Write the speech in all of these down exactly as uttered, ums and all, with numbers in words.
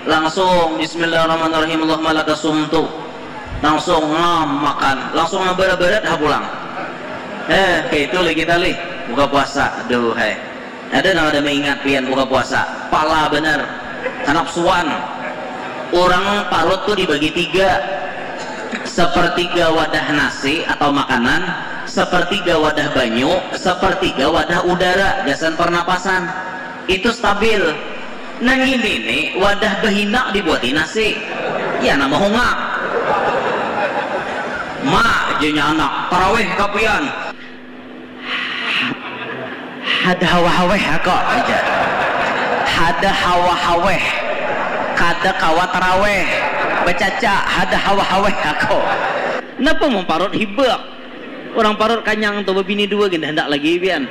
langsung bismillahirrahmanirrahim Allahumma laka sumtu, langsung ngam makan, langsung ngabarat-barat ha pulang. Eh kayak itu lagi tali buka puasa. Aduh hai, ada nang ada mengingat pian buka puasa pala bener kanapsuan. Orang parut tuh dibagi tiga, sepertiga wadah nasi atau makanan, sepertiga wadah banyu, sepertiga wadah udara gasan pernapasan. Itu stabil. Nah ini nih wadah bahina dibuatin nasi, ya nama hongak mak jenya anak taraweh kapian ada hawa-haweh kok aja, ada hawa-haweh kada kawa taraweh bacaca ada hawa-haweh aku. Napa mau parut hibak orang parut kanyang tuh bini dua gini hendak lagi pian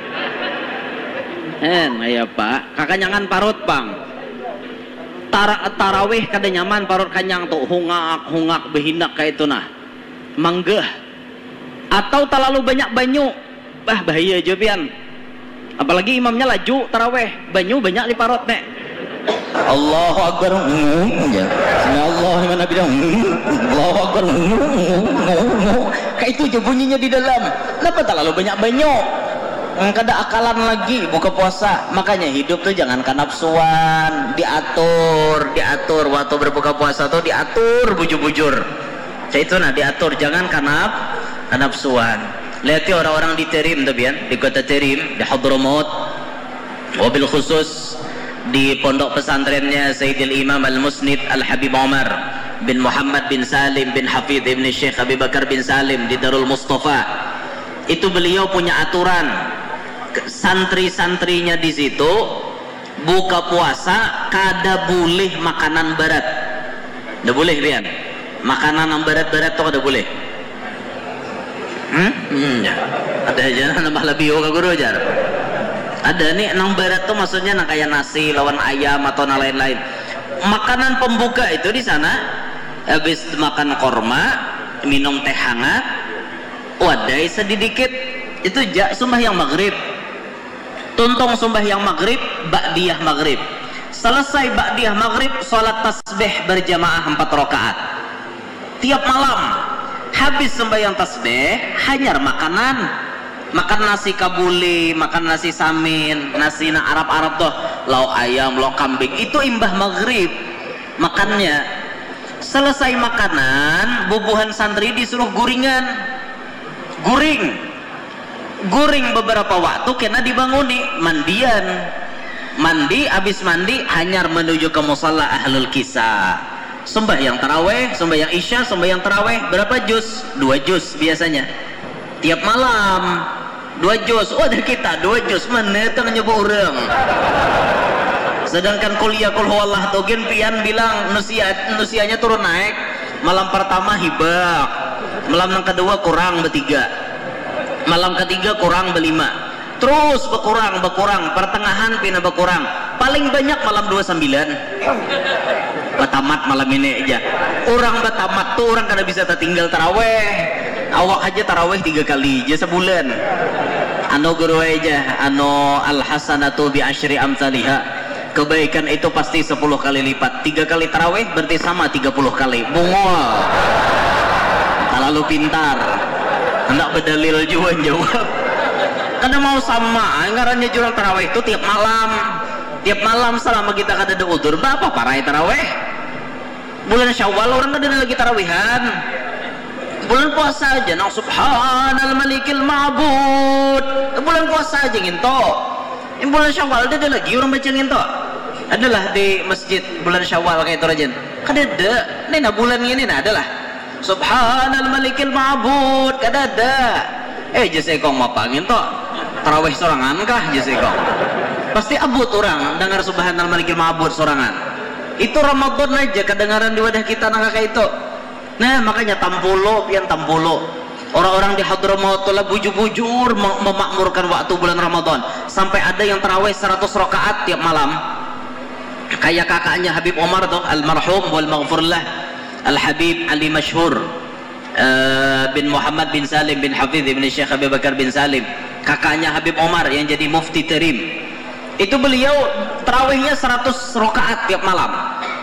hen ya pak kakanyangan parut bang Tara, taraweh kada nyaman parut kanyang tuh hungak hungak behinak kayak itu nah manggeh atau terlalu banyak banyu bah bahaya aja pian, apalagi imamnya laju taraweh banyu banyak di parut nek. Allahu Akbar ya Allah mana bilang Allahu Akbar kayak itu aja bunyinya di dalam. Kenapa terlalu banyak banyu? Kada akalan lagi buka puasa. Makanya hidup tuh jangan kanapsuan, diatur diatur waktu berbuka puasa tuh diatur bujur-bujur kayak itu nah diatur, jangan kanap kanapsuan. Lihat orang-orang di Terim tuh bian, di kota Terim di Hadramaut, wabil khusus di pondok pesantrennya Sayyidil Imam Al-Musnid Al-Habib Umar bin Muhammad bin Salim bin Hafidh ibn Syekh Abi Bakar bin Salim di Darul Mustafa. Itu beliau punya aturan, santri-santrinya di situ buka puasa kada boleh makanan barat. Nggak boleh pian, makanan yang barat-barat tuh kada boleh. Hmm? Hmm ya. Ada aja nambah lebih ke guru aja. Ada nih nang barat tuh maksudnya nang kayak nasi lawan ayam atau nang lain-lain. Makanan pembuka itu di sana habis makan korma, minum teh hangat, wadai sedikit itu jak sembahyang maghrib. Tuntung sembahyang maghrib, ba'diyah maghrib. Selesai ba'diyah maghrib, sholat tasbih berjamaah empat rakaat. Tiap malam habis sembahyang tasbih, hanyar makanan. Makan nasi kabuli, makan nasi samin, nasi na Arab-Arab tuh, lauk ayam, lauk kambing, itu imbah maghrib makannya. Selesai makanan, bubuhan santri disuruh guringan, guring, guring beberapa waktu kena dibanguni, mandian, mandi, habis mandi hanyar menuju ke musalla ahlul kisah, sembahyang taraweh, sembahyang isya, sembahyang taraweh, berapa juz? Dua juz biasanya tiap malam. Dua juz, oh ada kita dua juz mana tengah nyoba orang. Sedangkan kuliah kul huwallah togen pian bilang nusia nusianya turun naik. Malam pertama hibak, malam yang kedua kurang bertiga, malam ketiga kurang berlima, terus berkurang berkurang, pertengahan pina berkurang, paling banyak malam dua puluh sembilan. Batamat malam ini aja. Orang batamat tuh orang kada bisa tertinggal taraweh. Awak aja taraweh tiga kali aja sebulan. Anu guru aja, anu al hasanatu bi asyri amsalihha. Kebaikan itu pasti sepuluh kali lipat. Tiga kali taraweh berarti sama tiga puluh kali. Bungol. Terlalu pintar. Hendak berdalil juga jawab. Karena mau sama, ngarannya jurang taraweh itu tiap malam. Tiap malam selama kita kada ada udzur, berapa parai taraweh? Bulan Syawal orang kada lagi tarawihan. Bulan puasa aja nang subhanal malikil ma'bud, bulan puasa aja nginto. Ini bulan Syawal ada lagi orang baca nginto. Adalah di masjid bulan Syawal kayak itu rajin. Kada ada. Ini nah bulan ini nah adalah subhanal malikil ma'bud, kada ada. Eh jese kong apa nginto? Tarawih sorangan kah jese kong? Pasti abut orang dengar subhanal malikil ma'bud sorangan. Itu Ramadan aja kedengaran di wadah kita nang kayak itu. Nah makanya tampulo pian tampulo orang-orang di Hadramaut lah bujur-bujur memakmurkan waktu bulan Ramadan sampai ada yang tarawih seratus rakaat tiap malam kayak kakaknya Habib Umar tuh almarhum wal maghfurlah Al-Habib Ali Masyhur uh, bin Muhammad bin Salim bin Hafidh bin Syekh Abi Bakar bin Salim, kakaknya Habib Umar yang jadi mufti Terim. Itu beliau tarawihnya seratus rakaat tiap malam.